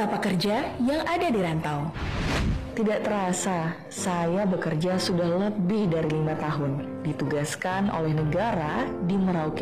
Para pekerja yang ada di rantau. Tidak terasa, saya bekerja sudah lebih dari 5 tahun, ditugaskan oleh negara di Merauke